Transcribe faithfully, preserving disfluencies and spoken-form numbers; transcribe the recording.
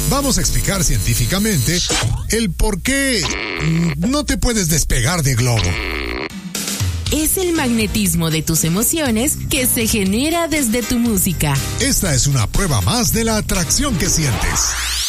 Vamos a explicar científicamente el por qué no te puedes despegar de Globo. Es el magnetismo de tus emociones que se genera desde tu música. Esta es una prueba más de la atracción que sientes.